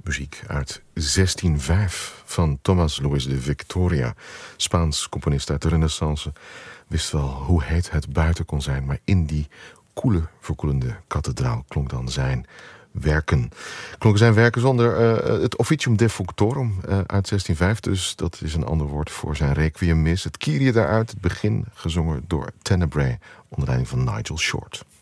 Muziek uit 1605 van Tomás Luis de Victoria. Spaans componist uit de Renaissance. Wist wel hoe heet het buiten kon zijn, maar in die koele, verkoelende kathedraal klonken zijn werken zonder het Officium de Functorum uit 1605. Dus dat is een ander woord voor zijn Requiem Mis. Het Kyrie daaruit, het begin gezongen door Tenebrae onder leiding van Nigel Short.